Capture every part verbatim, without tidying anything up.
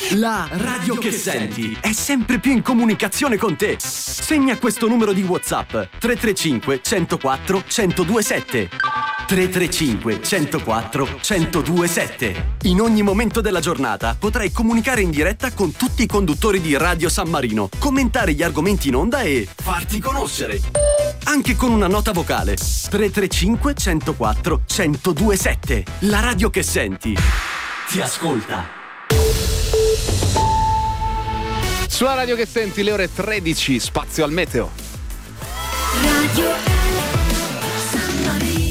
La radio che senti è sempre più in comunicazione con te. Segna questo numero di WhatsApp: tre tre cinque, uno zero quattro, uno zero due sette. tre tre cinque, uno zero quattro, uno zero due sette. In ogni momento della giornata potrai comunicare in diretta con tutti i conduttori di Radio San Marino, commentare gli argomenti in onda e farti conoscere. Anche con una nota vocale. tre tre cinque, uno zero quattro, uno zero due sette. La radio che senti ti ascolta. Sulla radio che senti, le ore tredici, spazio al meteo. Radio San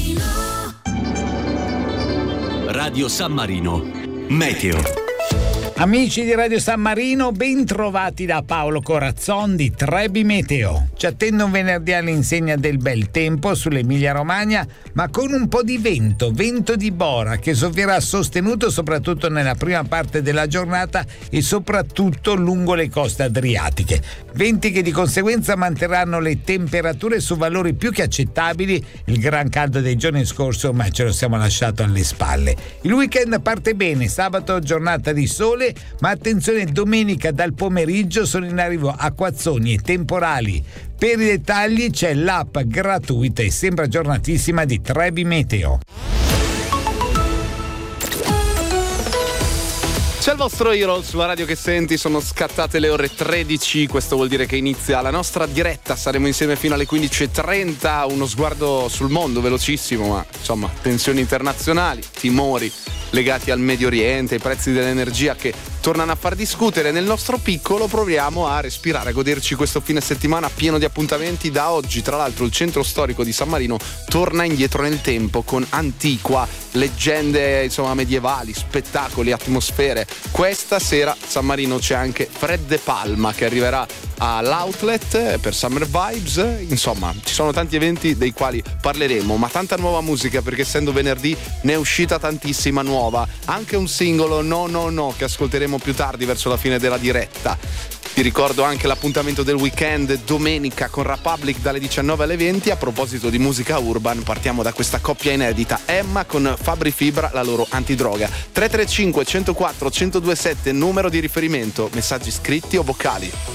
Marino. Radio San Marino, meteo. Amici di Radio San Marino, ben trovati da Paolo Corazzon di Trebi Meteo. Ci attende un venerdì all'insegna del bel tempo sull'Emilia Romagna, ma con un po' di vento, vento di Bora, che soffierà sostenuto soprattutto nella prima parte della giornata e soprattutto lungo le coste adriatiche. Venti che di conseguenza manterranno le temperature su valori più che accettabili. Il gran caldo dei giorni scorsi ormai ce lo siamo lasciato alle spalle. Il weekend parte bene, sabato giornata di sole, ma attenzione, domenica dal pomeriggio sono in arrivo acquazzoni e temporali. Per i dettagli c'è l'app gratuita e sembra giornatissima di Trebi Meteo. C'è il vostro Hero sulla radio che senti, sono scattate le ore tredici, questo vuol dire che inizia la nostra diretta, saremo insieme fino alle quindici e trenta, uno sguardo sul mondo velocissimo, ma insomma tensioni internazionali, timori legati al Medio Oriente, i prezzi dell'energia che tornano a far discutere. Nel nostro piccolo proviamo a respirare, a goderci questo fine settimana pieno di appuntamenti. Da oggi, tra l'altro, il centro storico di San Marino torna indietro nel tempo con Antiqua, leggende insomma medievali, spettacoli, atmosfere. Questa sera a San Marino c'è anche Fred De Palma che arriverà all'Outlet per Summer Vibes. Insomma, ci sono tanti eventi dei quali parleremo, ma tanta nuova musica, perché essendo venerdì ne è uscita tantissima nuova, anche un singolo, No No No, che ascolteremo più tardi verso la fine della diretta. Ti ricordo anche l'appuntamento del weekend domenica con Republic dalle diciannove alle venti. A proposito di musica urban, partiamo da questa coppia inedita, Emma con Fabri Fibra, la loro antidroga. Tre tre cinque, uno zero quattro, uno zero due sette, numero di riferimento, messaggi scritti o vocali.